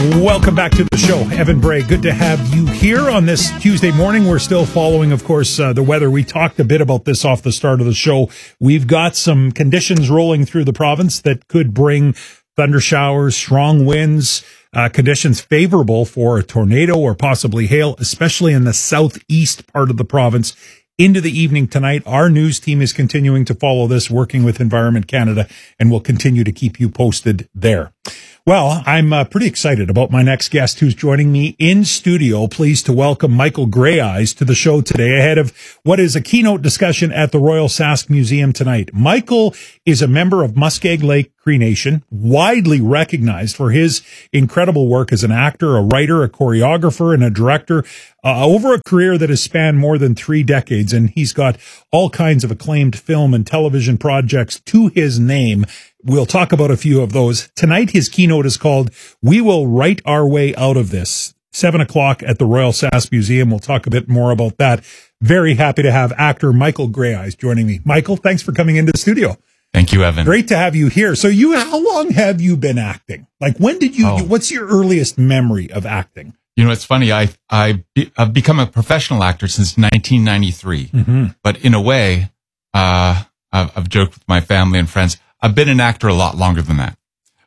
Welcome back to the show. Evan Bray, good to have you here on this Tuesday morning. We're still following, of course, the weather. We talked a bit about this off the start of the show. We've got some conditions rolling through the province that could bring thunder showers, strong winds, conditions favorable for a tornado or possibly hail, especially in the southeast part of the province. Into the evening tonight, our news team is continuing to follow this, working with Environment Canada, and we'll continue to keep you posted there. Well, I'm pretty excited about my next guest who's joining me in studio. Pleased to welcome Michael Greyeyes to the show today ahead of what is a keynote discussion at the Royal Sask Museum tonight. Michael is a member of Muskeg Lake Cree Nation, widely recognized for his incredible work as an actor, a writer, a choreographer, and a director over a career that has spanned more than 3 decades. And he's got all kinds of acclaimed film and television projects to his name. We'll talk about a few of those. Tonight, his keynote is called We Will Write Our Way Out of This, 7 o'clock at the Royal Sask Museum. We'll talk a bit more about that. Very happy to have actor Michael Greyeyes joining me. Michael, thanks for coming into the studio. Thank you, Evan. Great to have you here. So how long have you been acting? Like, when did what's your earliest memory of acting? You know, it's funny. I've become a professional actor since 1993. Mm-hmm. But in a way, I've joked with my family and friends, I've been an actor a lot longer than that.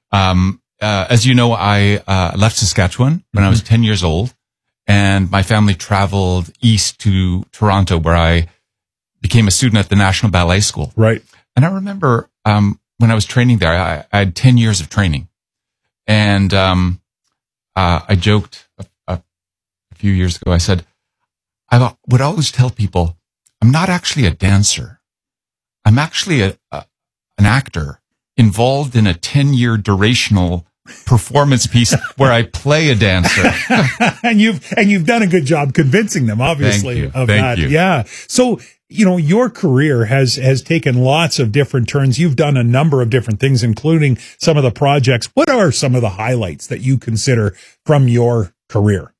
As you know, I left Saskatchewan when I was 10 years old, and my family traveled east to Toronto, where I became a student at the National Ballet School. Right. And I remember when I was training there, I had 10 years of training. And I joked a few years ago, I said, I would always tell people, I'm not actually a dancer. I'm actually an actor involved in a 10-year durational performance piece where I play a dancer. and you've done a good job convincing them, obviously, of that. Thank you. Yeah. So, you know, your career has taken lots of different turns. You've done a number of different things, including some of the projects. What are some of the highlights that you consider from your career?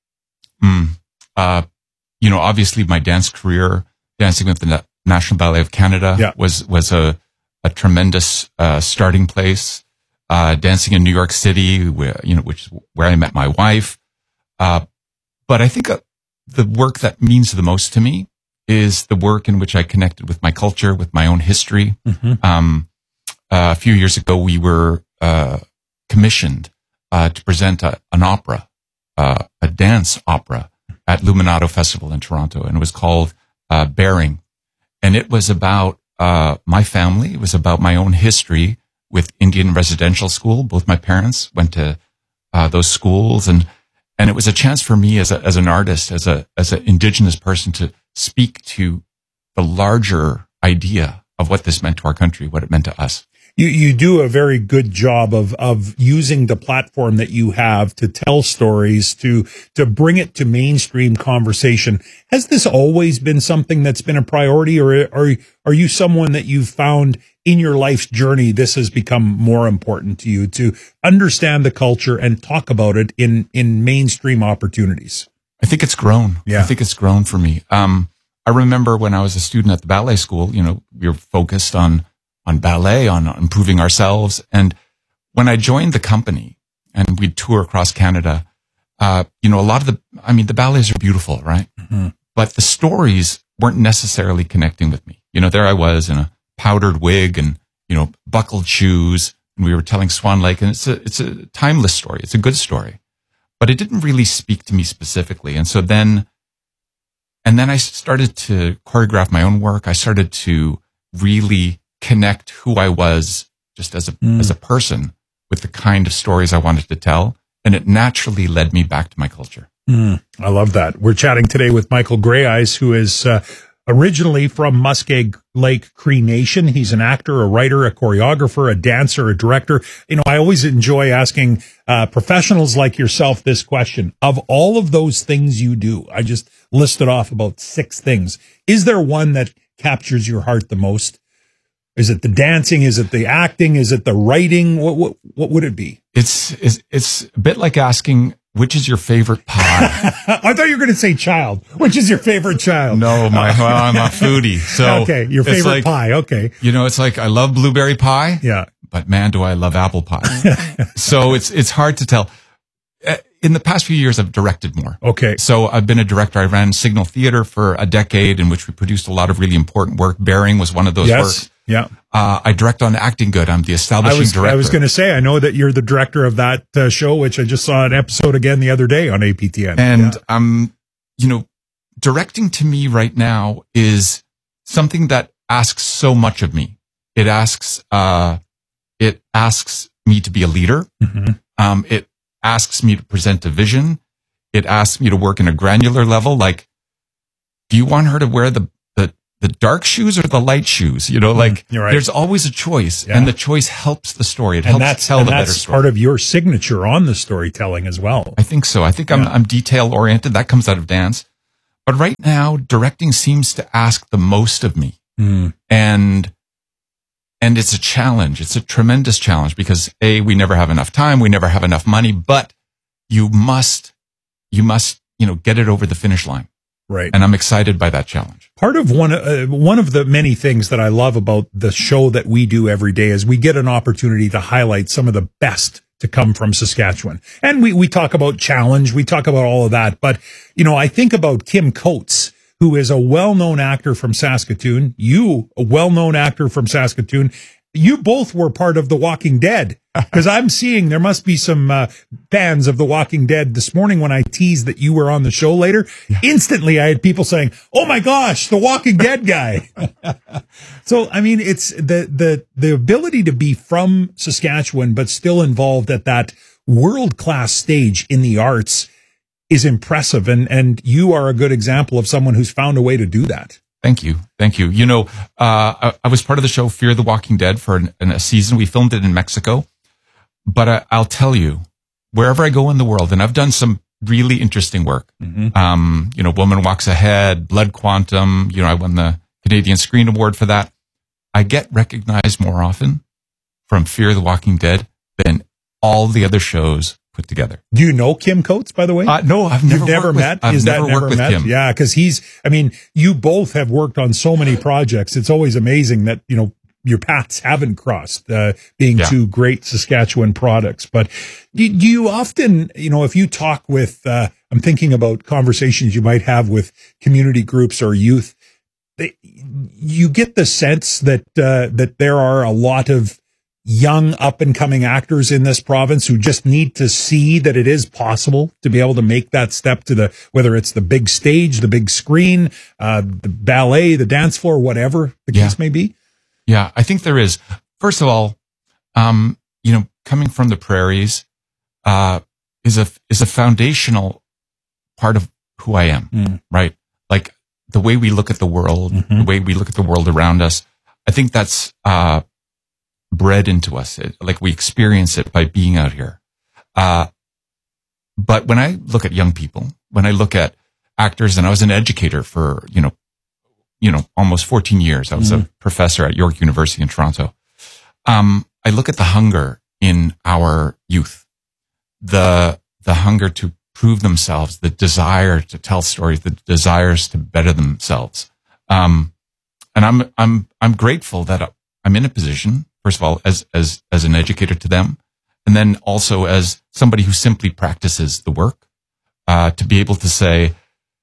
You know, obviously my dance career, dancing with the National Ballet of Canada, was a tremendous starting place. Dancing in New York City, which is where I met my wife. But I think the work that means the most to me is the work in which I connected with my culture, with my own history. Mm-hmm. A few years ago, we were commissioned to present an opera, a dance opera at Luminato Festival in Toronto, and it was called Bearing. And it was about my family. It was about my own history with Indian Residential School. Both my parents went to those schools, and it was a chance for me as an artist, as an Indigenous person, to speak to the larger idea of what this meant to our country, what it meant to us. You do a very good job of using the platform that you have to tell stories, to bring it to mainstream conversation. Has this always been something that's been a priority, or are you someone that you've found in your life's journey this has become more important to you to understand the culture and talk about it in mainstream opportunities? I think it's grown. Yeah. I think it's grown for me. I remember when I was a student at the ballet school, you know, we were focused on ballet, on improving ourselves. And when I joined the company and we'd tour across Canada, you know, the ballets are beautiful, right? Mm-hmm. But the stories weren't necessarily connecting with me. You know, there I was in a powdered wig and, you know, buckled shoes, and we were telling Swan Lake, and it's a timeless story. It's a good story, but it didn't really speak to me specifically. And so then I started to choreograph my own work. I started to really connect who I was just as a person with the kind of stories I wanted to tell. And it naturally led me back to my culture. I love that. We're chatting today with Michael Greyeyes, who is originally from Muskeg Lake Cree Nation. He's an actor, a writer, a choreographer, a dancer, a director. You know, I always enjoy asking professionals like yourself this question. Of all of those things you do, I just listed off about 6 things. Is there one that captures your heart the most? Is it the dancing? Is it the acting? Is it the writing? What would it be? It's a bit like asking, which is your favorite pie? I thought you were going to say child. Which is your favorite child? No, I'm a foodie. So okay, your favorite pie. Okay. You know, it's like I love blueberry pie. Yeah. But man, do I love apple pie. So it's hard to tell. in the past few years, I've directed more. Okay. So I've been a director. I ran Signal Theatre for a decade, in which we produced a lot of really important work. Bearing was one of those works. Yeah. I direct on Acting Good. I'm the establishing director. I was going to say, I know that you're the director of that show, which I just saw an episode again the other day on APTN. And directing to me right now is something that asks so much of me. It asks me to be a leader. Mm-hmm. It asks me to present a vision. It asks me to work in a granular level. Like, do you want her to wear the dark shoes or the light shoes? Right. There's always a choice, and the choice helps the story. It helps tell the better story. That's part of your signature on the storytelling as well. I think so. I think I'm detail oriented. That comes out of dance. But right now, directing seems to ask the most of me. Mm. And it's a challenge. It's a tremendous challenge because we never have enough time. We never have enough money, but you must, get it over the finish line. Right. And I'm excited by that challenge. Part of one of the many things that I love about the show that we do every day is we get an opportunity to highlight some of the best to come from Saskatchewan. And we talk about challenge. We talk about all of that. But, I think about Kim Coates, who is a well-known actor from Saskatoon. You, a well-known actor from Saskatoon. You both were part of The Walking Dead, because I'm seeing there must be some fans of The Walking Dead. This morning when I teased that you were on the show later, instantly I had people saying, "Oh my gosh, The Walking Dead guy." So, I mean, it's the ability to be from Saskatchewan, but still involved at that world-class stage in the arts is impressive. And you are a good example of someone who's found a way to do that. Thank you. I was part of the show Fear the Walking Dead for a season. We filmed it in Mexico. But I'll tell you, wherever I go in the world, and I've done some really interesting work. Mm-hmm. Woman Walks Ahead, Blood Quantum. I won the Canadian Screen Award for that. I get recognized more often from Fear the Walking Dead than all the other shows put together. Do you know Kim Coates, by the way? No, I've never met. I've never worked with Kim. Yeah, because you both have worked on so many projects. It's always amazing that, your paths haven't crossed, being two great Saskatchewan products. But do you often, if you talk with, I'm thinking about conversations you might have with community groups or youth, you get the sense that there are a lot of young up-and-coming actors in this province who just need to see that it is possible to be able to make that step to whether it's the big stage, the big screen, the ballet, the dance floor, whatever the case may be? Yeah, I think there is. First of all, coming from the prairies is a foundational part of who I am, right? Like the way we look at the world, the way we look at the world around us. I think that's bred into us. We experience it by being out here. But when I look at young people, when I look at actors, and I was an educator for, almost 14 years. I was a professor at York University in Toronto. I look at the hunger in our youth, the hunger to prove themselves, the desire to tell stories, the desires to better themselves. And I'm grateful that I'm in a position, first of all, as an educator to them, and then also as somebody who simply practices the work, to be able to say,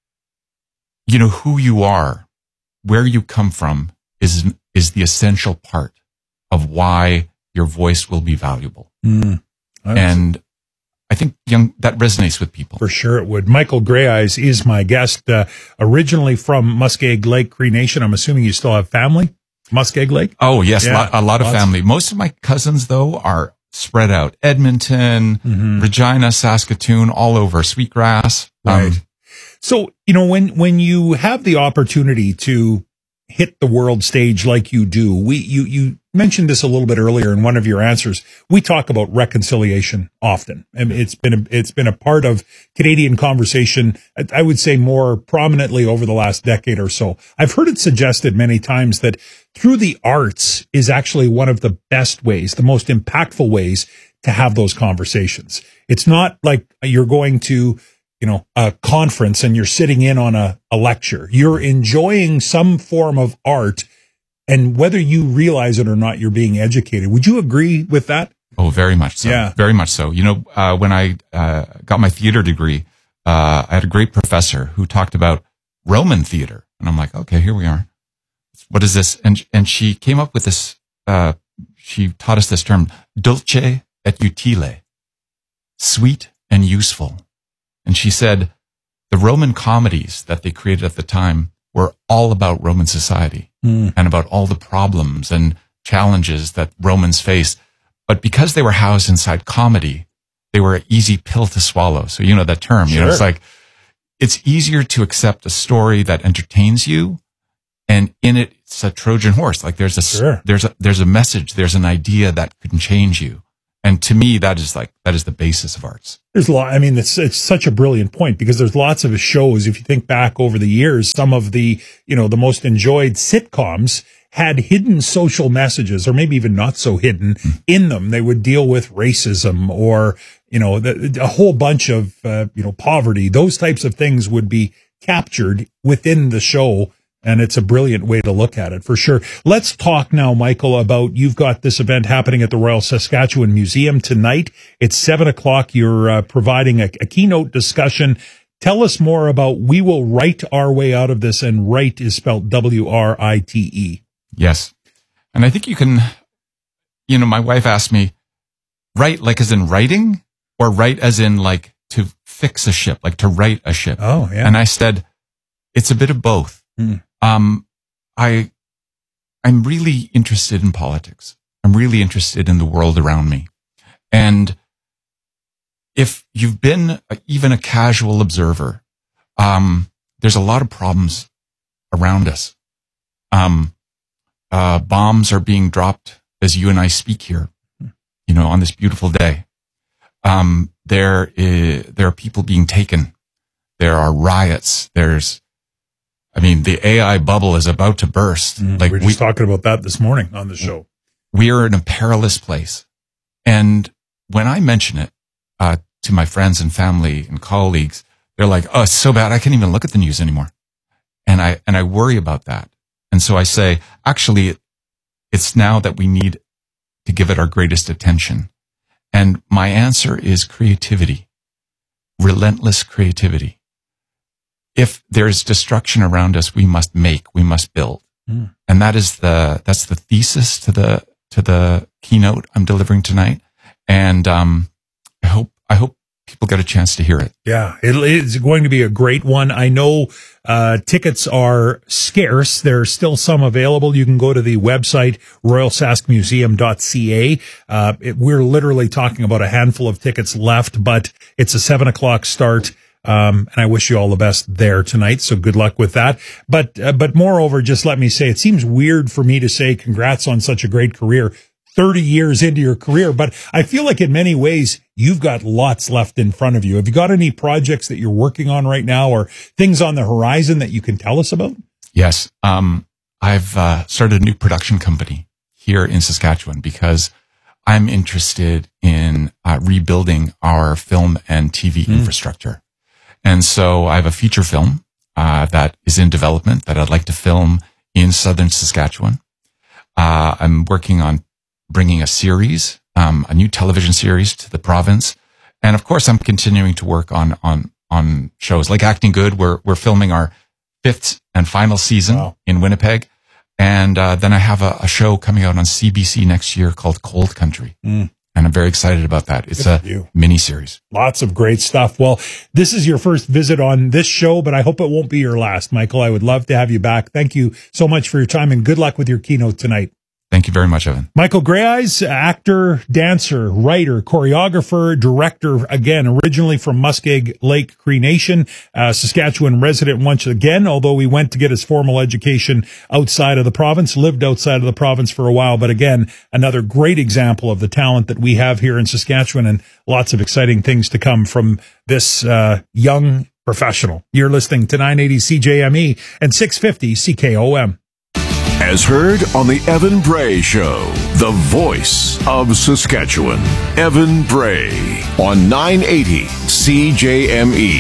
who you are, where you come from is the essential part of why your voice will be valuable. And I think that resonates with people. For sure it would. Michael Greyeyes is my guest, originally from Muskeg Lake Cree Nation. I'm assuming you still have family? Muskeg Lake? Oh, yes. A lot of family. Most of my cousins, though, are spread out. Edmonton, Regina, Saskatoon, all over. Sweetgrass. Right. So, when you have the opportunity to hit the world stage like you do, you mentioned this a little bit earlier in one of your answers. We talk about reconciliation often. And it's been a part of Canadian conversation, I would say more prominently over the last decade or so. I've heard it suggested many times that through the arts is actually one of the best ways, the most impactful ways to have those conversations. It's not like you're going to a conference and you're sitting in on a lecture. You're enjoying some form of art, and whether you realize it or not, you're being educated. Would you agree with that? Oh, very much so. Yeah. Very much so. You know, when I got my theater degree, I had a great professor who talked about Roman theater. And I'm like, okay, here we are. What is this? And she came up with this, she taught us this term, dulce et utile, sweet and useful. And she said the Roman comedies that they created at the time were all about Roman society and about all the problems and challenges that Romans faced. But because they were housed inside comedy, they were an easy pill to swallow. So you know that term, you know, it's like, it's easier to accept a story that entertains you, and in it, it's a Trojan horse. Like there's a message, there's an idea that can change you. And to me, that is the basis of arts. There's a lot. I mean, it's such a brilliant point, because there's lots of shows. If you think back over the years, some of the, you know, the most enjoyed sitcoms had hidden social messages, or maybe even not so hidden in them. They would deal with racism, or, you know, a whole bunch of, you know, poverty. Those types of things would be captured within the show. And it's a brilliant way to look at it, for sure. Let's talk now, Michael, about, you've got this event happening at the Royal Saskatchewan Museum tonight. It's 7:00. You're providing a keynote discussion. Tell us more about We Will Write Our Way Out of This, and write is spelled W-R-I-T-E. Yes. And I think you can, you know, my wife asked me, write like as in writing, or write as in like to fix a ship, like to right a ship? Oh, yeah. And I said, it's a bit of both. I'm really interested in politics. I'm really interested in the world around me. And if you've been even a casual observer, there's a lot of problems around us. Bombs are being dropped as you and I speak here, you know, on this beautiful day. There are people being taken. There are riots. The AI bubble is about to burst. Like we were just talking about that this morning on the show. We are in a perilous place. And when I mention it to my friends and family and colleagues, they're like, oh, it's so bad, I can't even look at the news anymore. And I worry about that. And so I say, actually, it's now that we need to give it our greatest attention. And my answer is creativity, relentless creativity. If there's destruction around us, we must build. And that's the thesis to the keynote I'm delivering tonight. And, I hope people get a chance to hear it. Yeah, it's going to be a great one. I know, tickets are scarce. There's still some available. You can go to the website, royalsaskmuseum.ca. We're literally talking about a handful of tickets left, but it's a 7:00 start. And I wish you all the best there tonight. So good luck with that. But moreover, just let me say, it seems weird for me to say congrats on such a great career 30 years into your career, but I feel like in many ways you've got lots left in front of you. Have you got any projects that you're working on right now, or things on the horizon that you can tell us about? Yes. I've started a new production company here in Saskatchewan because I'm interested in rebuilding our film and TV infrastructure. And so I have a feature film that is in development that I'd like to film in southern Saskatchewan. I'm working on bringing a series, a new television series to the province. And of course, I'm continuing to work on shows like Acting Good. We're filming our 5th and final season in Winnipeg. And then I have a show coming out on CBC next year called Cold Country. And I'm very excited about that. It's a mini series. Lots of great stuff. Well, this is your first visit on this show, but I hope it won't be your last, Michael. I would love to have you back. Thank you so much for your time, and good luck with your keynote tonight. Thank you very much, Evan. Michael Greyeyes, actor, dancer, writer, choreographer, director, again, originally from Muskeg Lake Cree Nation, Saskatchewan resident once again, although he went to get his formal education outside of the province, lived outside of the province for a while. But again, another great example of the talent that we have here in Saskatchewan, and lots of exciting things to come from this young professional. You're listening to 980 CJME and 650 CKOM. As heard on the Evan Bray Show, the voice of Saskatchewan. Evan Bray on 980 CJME.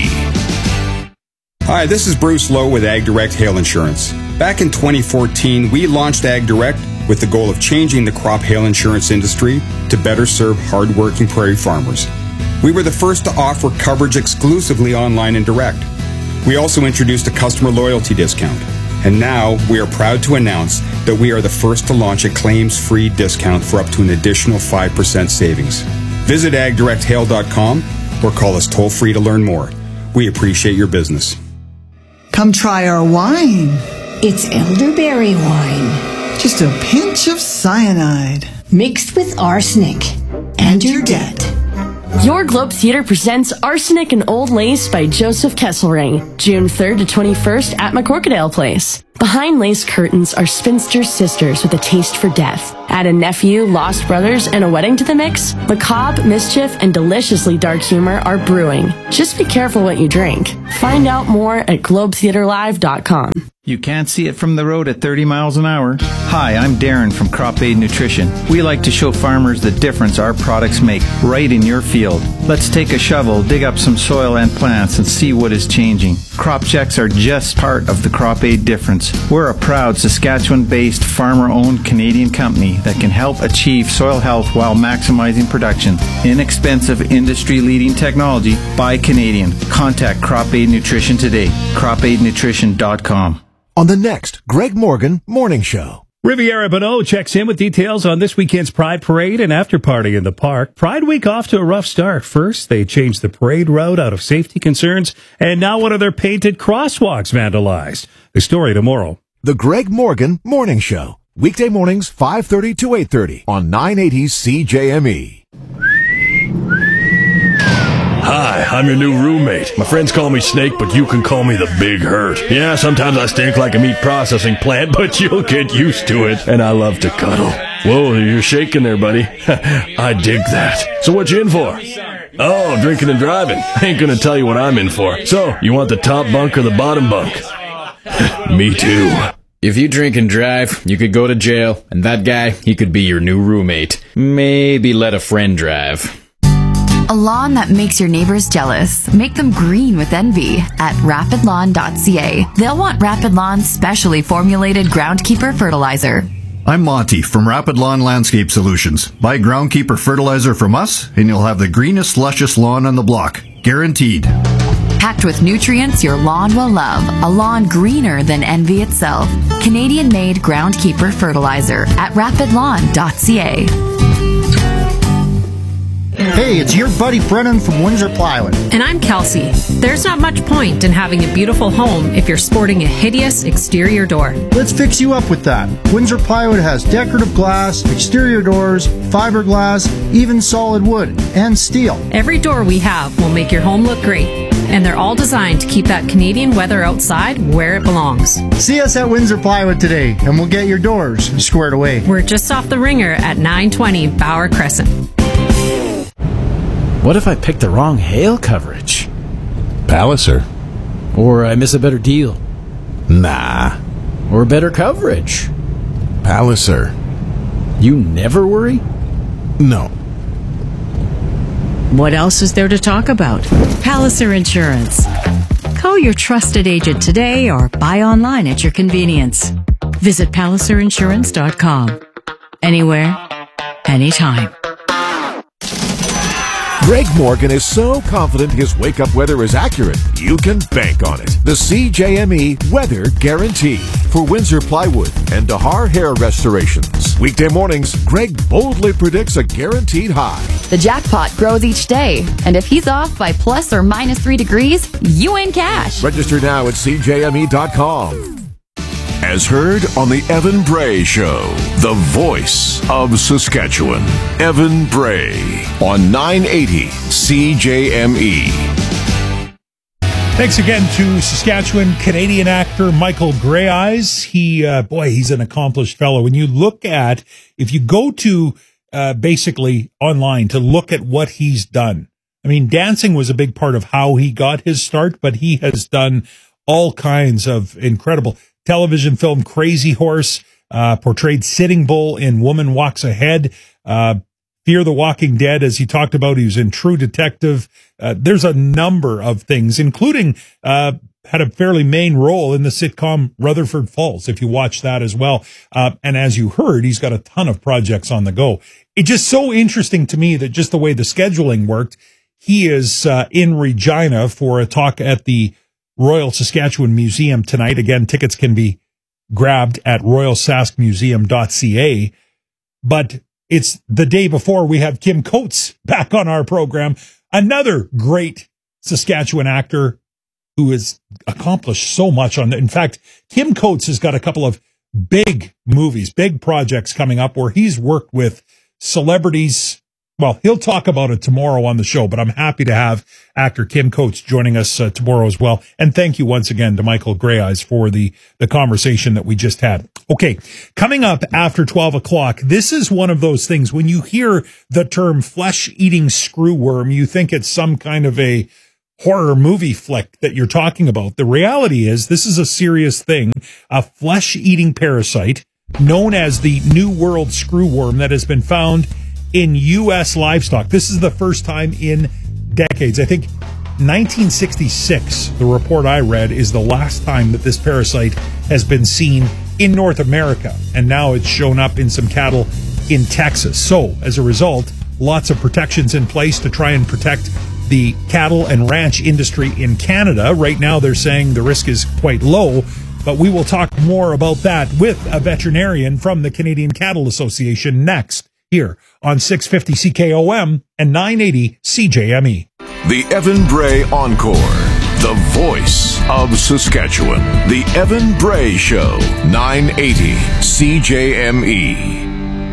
Hi, this is Bruce Lowe with AgDirect Hail Insurance. Back in 2014, we launched AgDirect with the goal of changing the crop hail insurance industry to better serve hard-working prairie farmers. We were the first to offer coverage exclusively online and direct. We also introduced a customer loyalty discount. And now we are proud to announce that we are the first to launch a claims-free discount for up to an additional 5% savings. Visit agdirecthail.com or call us toll-free to learn more. We appreciate your business. Come try our wine. It's elderberry wine. Just a pinch of cyanide. Mixed with arsenic. And you're dead. Your Globe Theater presents Arsenic and Old Lace by Joseph Kesselring, June 3rd to 21st at McCorkadale Place. Behind lace curtains are spinster sisters with a taste for death. Add a nephew, lost brothers, and a wedding to the mix. Macabre, mischief, and deliciously dark humor are brewing. Just be careful what you drink. Find out more at globetheaterlive.com. You can't see it from the road at 30 miles an hour. Hi, I'm Darren from Crop Aid Nutrition. We like to show farmers the difference our products make right in your field. Let's take a shovel, dig up some soil and plants, and see what is changing. Crop checks are just part of the Crop Aid difference. We're a proud Saskatchewan-based, farmer-owned Canadian company that can help achieve soil health while maximizing production. Inexpensive, industry-leading technology by Canadian. Contact Crop Aid Nutrition today. CropAidNutrition.com. On the next Greg Morgan Morning Show. Riviera Bonneau checks in with details on this weekend's Pride Parade and after party in the park. Pride Week off to a rough start. First, they changed the parade route out of safety concerns, and now one of their painted crosswalks vandalized. The story tomorrow. The Greg Morgan Morning Show. Weekday mornings, 5:30 to 8:30 on 980 CJME. Hi, I'm your new roommate. My friends call me Snake, but you can call me the Big Hurt. Yeah, sometimes I stink like a meat processing plant, but you'll get used to it. And I love to cuddle. Whoa, you're shaking there, buddy. I dig that. So what you in for? Oh, drinking and driving. I ain't gonna tell you what I'm in for. So, you want the top bunk or the bottom bunk? Me too. If you drink and drive, you could go to jail, and that guy, he could be your new roommate. Maybe let a friend drive. A lawn that makes your neighbors jealous. Make them green with envy at rapidlawn.ca. They'll want Rapid Lawn's specially formulated Groundkeeper fertilizer. I'm Monty from Rapid Lawn Landscape Solutions. Buy Groundkeeper fertilizer from us, and you'll have the greenest, luscious lawn on the block. Guaranteed. Packed with nutrients your lawn will love. A lawn greener than envy itself. Canadian-made Groundkeeper fertilizer at rapidlawn.ca. Hey, it's your buddy Brennan from Windsor Plywood. And I'm Kelsey. There's not much point in having a beautiful home if you're sporting a hideous exterior door. Let's fix you up with that. Windsor Plywood has decorative glass, exterior doors, fiberglass, even solid wood, and steel. Every door we have will make your home look great. And they're all designed to keep that Canadian weather outside where it belongs. See us at Windsor Plywood today, and we'll get your doors squared away. We're just off the Ringer at 920 Bauer Crescent. What if I picked the wrong hail coverage? Palliser. Or I miss a better deal? Nah. Or better coverage? Palliser. You never worry? No. What else is there to talk about? Palliser Insurance. Call your trusted agent today or buy online at your convenience. Visit palliserinsurance.com. Anywhere, anytime. Greg Morgan is so confident his wake-up weather is accurate, you can bank on it. The CJME Weather Guarantee for Windsor Plywood and Dahar Hair Restorations. Weekday mornings, Greg boldly predicts a guaranteed high. The jackpot grows each day, and if he's off by plus or minus 3 degrees, you win cash. Register now at CJME.com. As heard on the Evan Bray Show, the voice of Saskatchewan. Evan Bray on 980 CJME. Thanks again to Saskatchewan Canadian actor Michael Greyeyes. He's an accomplished fellow. When you look at, if you go to basically online to look at what he's done, I mean, dancing was a big part of how he got his start, but he has done all kinds of incredible television film. Crazy Horse, portrayed Sitting Bull in Woman Walks Ahead, Fear the Walking Dead, as he talked about. He was in True Detective. There's a number of things, including had a fairly main role in the sitcom Rutherford Falls, if you watch that as well. And as you heard, he's got a ton of projects on the go. It's just so interesting to me that just the way the scheduling worked, he is in Regina for a talk at the Royal Saskatchewan Museum tonight. Again, tickets can be grabbed at royalsaskmuseum.ca. But it's the day before we have Kim Coates back on our program, another great Saskatchewan actor who has accomplished so much on that. In fact, Kim Coates has got a couple of big movies, big projects coming up where he's worked with celebrities. Well, he'll talk about it tomorrow on the show, but I'm happy to have actor Kim Coates joining us tomorrow as well. And thank you once again to Michael Greyeyes for the conversation that we just had. Okay, coming up after 12 o'clock, this is one of those things, when you hear the term flesh-eating screwworm, you think it's some kind of a horror movie flick that you're talking about. The reality is this is a serious thing, a flesh-eating parasite known as the New World screwworm that has been found in U.S. livestock. This is the first time in decades. I think 1966, the report I read, is the last time that this parasite has been seen in North America. And now it's shown up in some cattle in Texas. So, as a result, lots of protections in place to try and protect the cattle and ranch industry in Canada. Right now, they're saying the risk is quite low, but we will talk more about that with a veterinarian from the Canadian Cattle Association next, here on 650 CKOM and 980 CJME. The Evan Bray Encore, the voice of Saskatchewan. The Evan Bray Show, 980 CJME.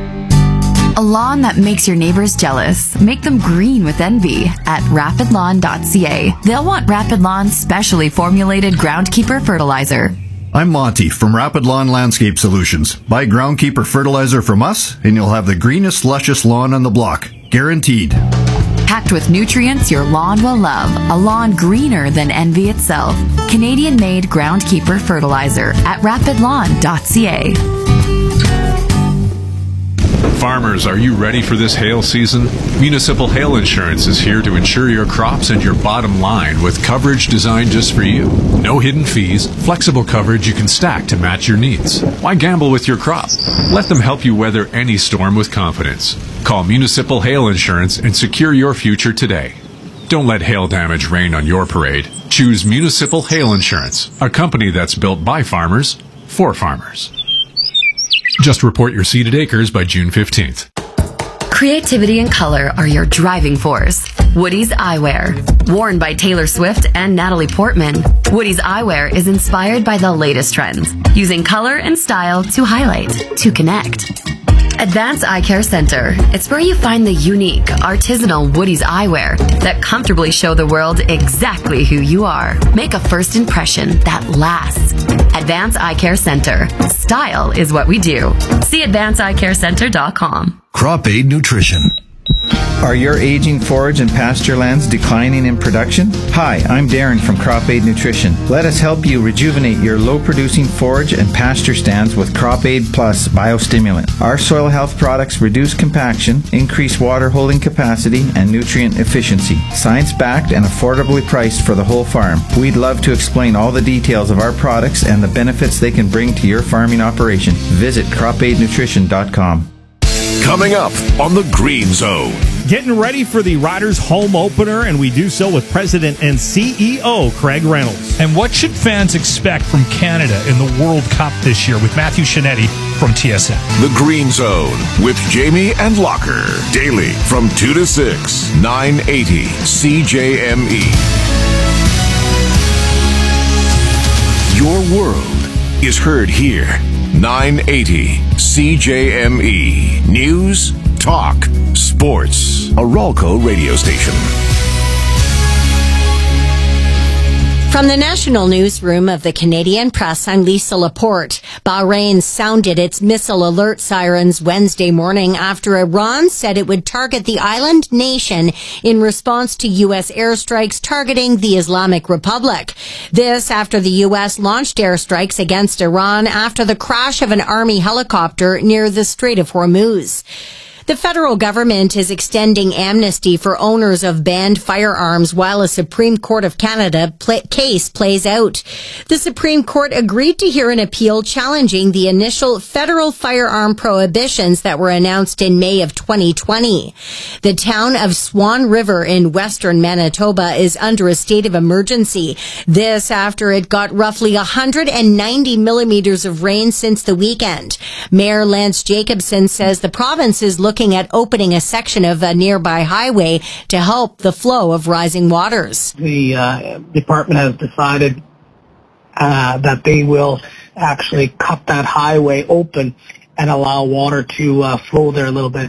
A lawn that makes your neighbors jealous. Make them green with envy at rapidlawn.ca. They'll want Rapid Lawn's specially formulated Groundkeeper fertilizer. I'm Monty from Rapid Lawn Landscape Solutions. Buy Groundkeeper fertilizer from us, and you'll have the greenest, luscious lawn on the block. Guaranteed. Packed with nutrients your lawn will love. A lawn greener than envy itself. Canadian-made Groundkeeper fertilizer at rapidlawn.ca. Farmers, are you ready for this hail season? Municipal Hail Insurance is here to insure your crops and your bottom line with coverage designed just for you. No hidden fees, flexible coverage you can stack to match your needs. Why gamble with your crop? Let them help you weather any storm with confidence. Call Municipal Hail Insurance and secure your future today. Don't let hail damage rain on your parade. Choose Municipal Hail Insurance, a company that's built by farmers, for farmers. Just report your seeded acres by June 15th. Creativity and color are your driving force. Woody's Eyewear. Worn by Taylor Swift and Natalie Portman, Woody's Eyewear is inspired by the latest trends, using color and style to highlight, to connect. Advanced Eye Care Center. It's where you find the unique, artisanal Woody's eyewear that comfortably show the world exactly who you are. Make a first impression that lasts. Advanced Eye Care Center. Style is what we do. See advancedeyecarecenter.com. Crop Aid Nutrition. Are your aging forage and pasture lands declining in production? Hi, I'm Darren from Crop Aid Nutrition. Let us help you rejuvenate your low-producing forage and pasture stands with Crop Aid Plus Biostimulant. Our soil health products reduce compaction, increase water holding capacity, and nutrient efficiency. Science-backed and affordably priced for the whole farm. We'd love to explain all the details of our products and the benefits they can bring to your farming operation. Visit cropaidnutrition.com. Coming up on the Green Zone. Getting ready for the Riders home opener, and we do so with President and CEO Craig Reynolds. And what should fans expect from Canada in the World Cup this year with Matthew Shinetti from TSN? The Green Zone with Jamie and Locker. Daily from 2 to 6, 980 CJME. Your world is heard here. 980 CJME. News, talk, sports. A Ralco radio station. From the National Newsroom of the Canadian Press, I'm Lisa Laporte. Bahrain sounded its missile alert sirens Wednesday morning after Iran said it would target the island nation in response to U.S. airstrikes targeting the Islamic Republic. This after the U.S. launched airstrikes against Iran after the crash of an army helicopter near the Strait of Hormuz. The federal government is extending amnesty for owners of banned firearms while a Supreme Court of Canada case plays out. The Supreme Court agreed to hear an appeal challenging the initial federal firearm prohibitions that were announced in May of 2020. The town of Swan River in western Manitoba is under a state of emergency. This after it got roughly 190 millimeters of rain since the weekend. Mayor Lance Jacobson says the province is looking at opening a section of a nearby highway to help the flow of rising waters. The department has decided that they will actually cut that highway open and allow water to flow there a little bit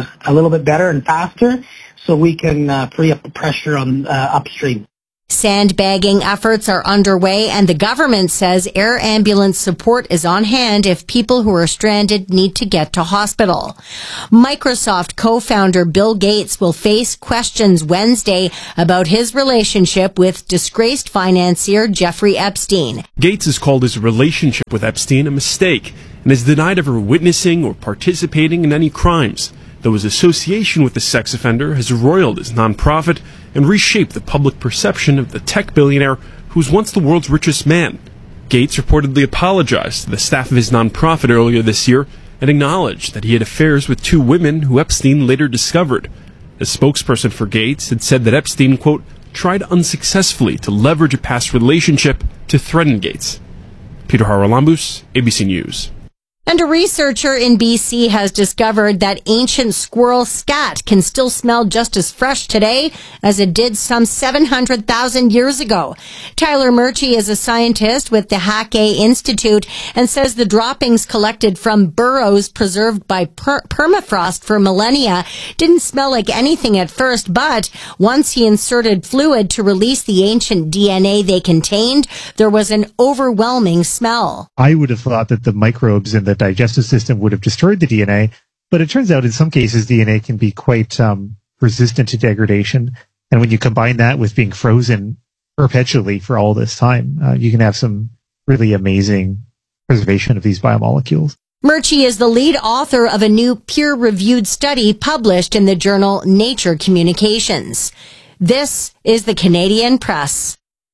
better and faster, so we can free up the pressure on upstream. Sandbagging efforts are underway, and the government says air ambulance support is on hand if people who are stranded need to get to hospital. Microsoft co-founder Bill Gates will face questions Wednesday about his relationship with disgraced financier Jeffrey Epstein. Gates has called his relationship with Epstein a mistake and has denied ever witnessing or participating in any crimes, though his association with the sex offender has roiled his nonprofit and reshaped the public perception of the tech billionaire who was once the world's richest man. Gates reportedly apologized to the staff of his nonprofit earlier this year and acknowledged that he had affairs with 2 women who Epstein later discovered. The spokesperson for Gates had said that Epstein, quote, tried unsuccessfully to leverage a past relationship to threaten Gates. Peter Haralambous, ABC News. And a researcher in BC has discovered that ancient squirrel scat can still smell just as fresh today as it did some 700,000 years ago. Tyler Murchie is a scientist with the Hackay Institute and says the droppings collected from burrows preserved by permafrost for millennia didn't smell like anything at first, but once he inserted fluid to release the ancient DNA they contained, there was an overwhelming smell. I would have thought that the microbes in the digestive system would have destroyed the DNA, but it turns out in some cases DNA can be quite resistant to degradation. And when you combine that with being frozen perpetually for all this time, you can have some really amazing preservation of these biomolecules. Murchie is the lead author of a new peer-reviewed study published in the journal Nature Communications. This is the Canadian Press.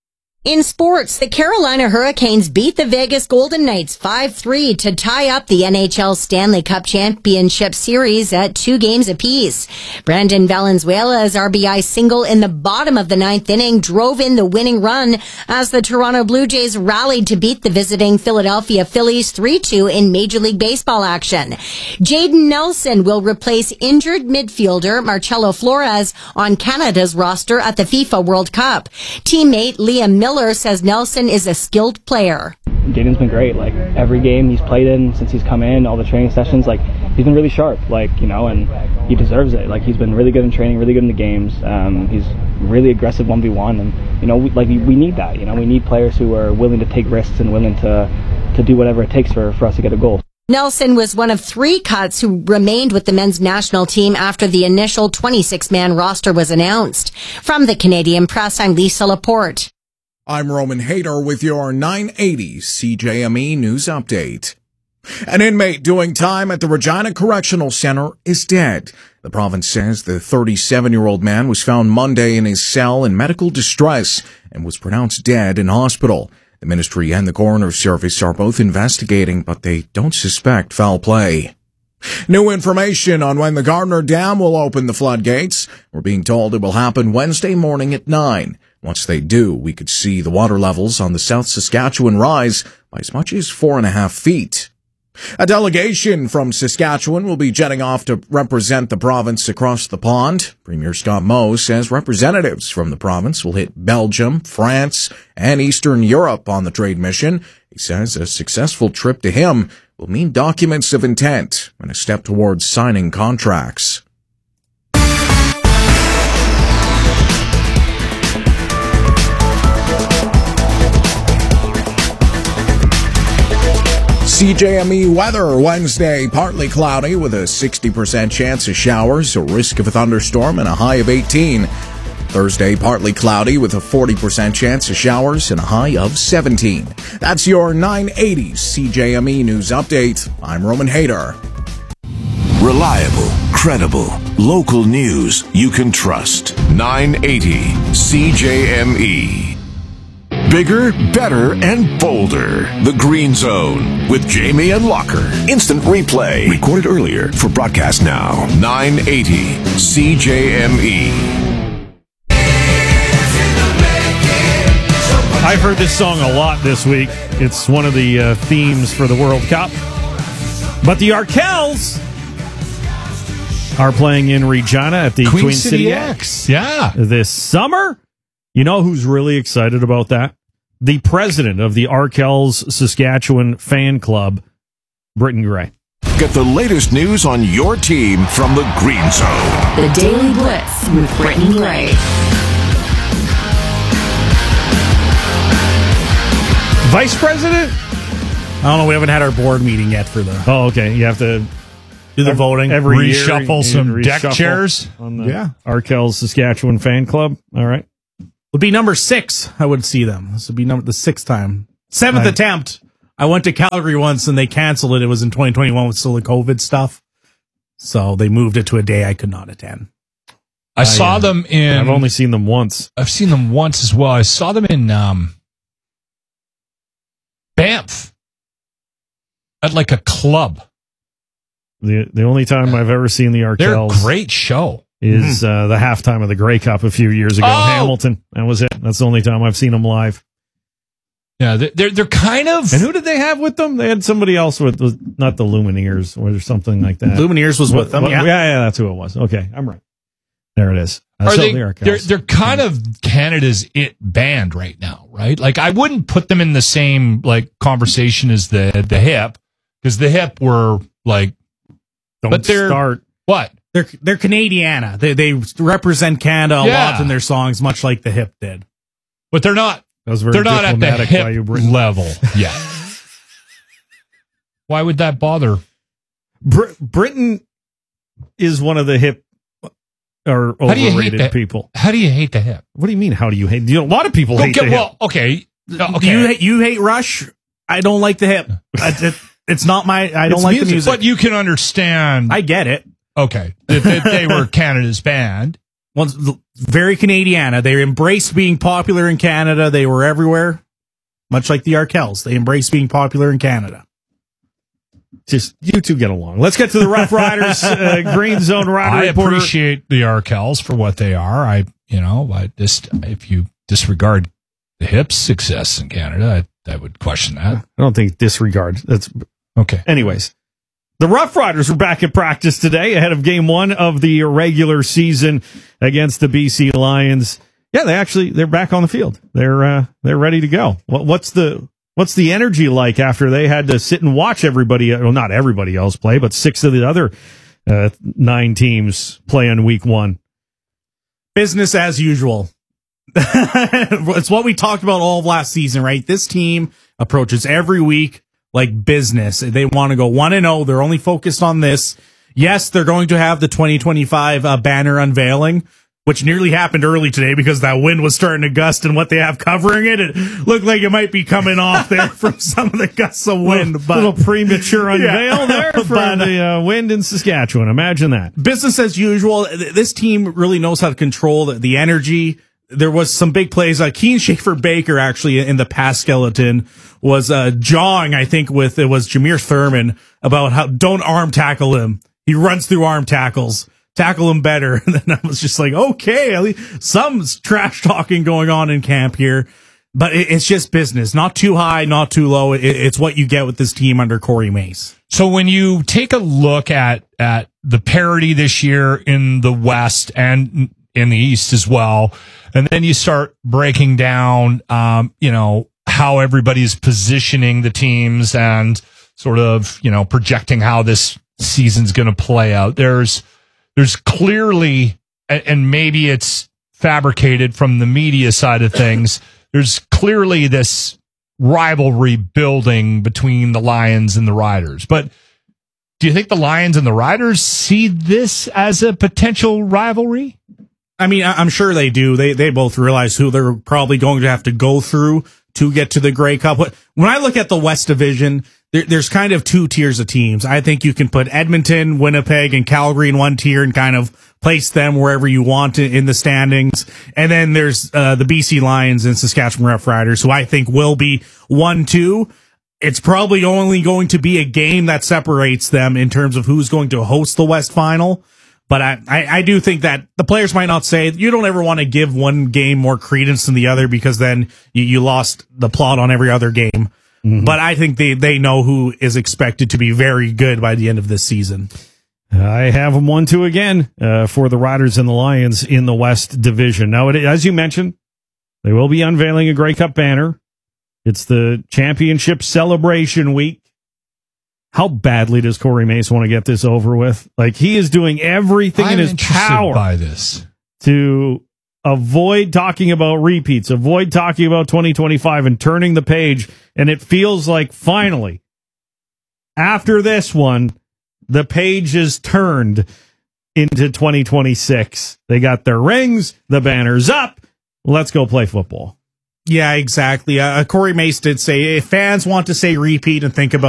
In sports, the Carolina Hurricanes beat the Vegas Golden Knights 5-3 to tie up the NHL Stanley Cup Championship Series at 2 games apiece. Brandon Valenzuela's RBI single in the bottom of the 9th inning drove in the winning run as the Toronto Blue Jays rallied to beat the visiting Philadelphia Phillies 3-2 in Major League Baseball action. Jaden Nelson will replace injured midfielder Marcelo Flores on Canada's roster at the FIFA World Cup. Teammate Liam Miller says Nelson is a skilled player. Jaden's been great. Like, every game he's played in since he's come in, all the training sessions, like, he's been really sharp, and he deserves it. Like, he's been really good in training, really good in the games. He's really aggressive 1v1, and, we need that. We need players who are willing to take risks and willing to do whatever it takes for us to get a goal. Nelson was one of 3 cuts who remained with the men's national team after the initial 26-man roster was announced. From the Canadian Press, I'm Lisa Laporte. I'm Roman Hayter with your 980 CJME News Update. An inmate doing time at the Regina Correctional Center is dead. The province says the 37-year-old man was found Monday in his cell in medical distress and was pronounced dead in hospital. The ministry and the coroner's service are both investigating, but they don't suspect foul play. New information on when the Gardner Dam will open the floodgates. We're being told it will happen Wednesday morning at 9. Once they do, we could see the water levels on the South Saskatchewan rise by as much as 4.5 feet. A delegation from Saskatchewan will be jetting off to represent the province across the pond. Premier Scott Moe says representatives from the province will hit Belgium, France, and Eastern Europe on the trade mission. He says a successful trip to him will mean documents of intent and a step towards signing contracts. CJME weather Wednesday, partly cloudy with a 60% chance of showers, a risk of a thunderstorm, and a high of 18. Thursday, partly cloudy with a 40% chance of showers and a high of 17. That's your 980 CJME News Update. I'm Roman Hayter. Reliable, credible, local news you can trust. 980 CJME. Bigger, better, and bolder. The Green Zone with Jamie and Locker. Instant replay. Recorded earlier for broadcast now. 980 CJME. I've heard this song a lot this week. It's one of the themes for the World Cup. But the Arkells are playing in Regina at the Queen City X. Yeah. This summer. You know who's really excited about that? The president of the Arkells Saskatchewan fan club, Britton Gray. Get the latest news on your team from the Green Zone. The Daily Blitz with Britton Gray. Vice president? I don't know. We haven't had our board meeting yet for the. Oh, okay. You have to do the voting. Every reshuffle some deck chairs on the Arkells Saskatchewan fan club. All right. Would be number 6. I would see them. This would be the 6th time. 7th attempt. I went to Calgary once and they canceled it. It was in 2021 with still the COVID stuff. So they moved it to a day I could not attend. I saw them in. I've only seen them once. I've seen them once as well. I saw them in Banff at like a club. The only time I've ever seen the Arkells. They're a great show. Is the halftime of the Grey Cup a few years ago. Hamilton. That was it. That's the only time I've seen them live. Yeah, they're kind of. And who did they have with them? They had somebody else with, not the Lumineers or something like that. Lumineers was with them. Yeah, that's who it was. Okay, I'm right. There it is. They're kind of Canada's it band right now, right? Like I wouldn't put them in the same like conversation as the Hip, because the Hip were like. Don't start. What? They're Canadiana. They represent Canada a lot in their songs, much like the Hip did. But they're not. They're not at the Hip level yet. Why would that bother? Britain is one of the Hip or overrated people. How do you hate the Hip? What do you mean? How do you hate? A lot of people hate the Hip. Well, okay. You hate Rush? I don't like the Hip. It's not my. I don't like the music. But you can understand. I get it. Okay, they were Canada's band. Well, very Canadiana. They embraced being popular in Canada. They were everywhere, much like the Arkells. They embraced being popular in Canada. Just you two get along. Let's get to the Rough Riders Green Zone Rider Reporter. I appreciate the Arkells for what they are. If you disregard the Hip's success in Canada, I would question that. I don't think disregard. That's okay. Anyways. The Rough Riders are back at practice today ahead of game 1 of the regular season against the BC Lions. Yeah, they're back on the field. They're ready to go. What's the energy like after they had to sit and watch everybody, well, not everybody else play, but 6 of the other 9 teams play in week 1? Business as usual. It's what we talked about all of last season, right? This team approaches every week like business. They want to go 1-0. They're only focused on this. Yes, they're going to have the 2025 banner unveiling, which nearly happened early today because that wind was starting to gust, and what they have covering it looked like it might be coming off there from some of the gusts of wind. But little premature unveil there for the wind in Saskatchewan. Imagine that. Business as usual. This team really knows how to control the energy. There was some big plays. Keen Schaefer-Baker actually in the pass skeleton was jawing, I think, with it was Jameer Thurman about how don't arm tackle him. He runs through arm tackles. Tackle him better. And then I was just like, okay, at least some trash talking going on in camp here. But it's just business. Not too high, not too low. It's what you get with this team under Corey Mace. So when you take a look at the parity this year in the West and in the East as well, and then you start breaking down, how everybody's positioning the teams and sort of, projecting how this season's going to play out. There's clearly, and maybe it's fabricated from the media side of things, there's clearly this rivalry building between the Lions and the Riders. But do you think the Lions and the Riders see this as a potential rivalry? I mean, I'm sure they do. They both realize who they're probably going to have to go through to get to the Grey Cup. When I look at the West Division, there's kind of two tiers of teams. I think you can put Edmonton, Winnipeg, and Calgary in one tier and kind of place them wherever you want in the standings. And then there's the BC Lions and Saskatchewan Roughriders, who I think will be 1-2. It's probably only going to be a game that separates them in terms of who's going to host the West Final. But I do think that the players might not say, you don't ever want to give one game more credence than the other, because then you lost the plot on every other game. Mm-hmm. But I think they know who is expected to be very good by the end of this season. I have them 1-2 again for the Riders and the Lions in the West Division. Now, as you mentioned, they will be unveiling a Grey Cup banner. It's the championship celebration week. How badly does Corey Mace want to get this over with? Like, he is doing everything in his power by this to avoid talking about repeats, avoid talking about 2025 and turning the page. And it feels like finally, after this one, the page is turned into 2026. They got their rings, the banner's up. Let's go play football. Yeah, exactly. Corey Mace did say if fans want to say repeat and think about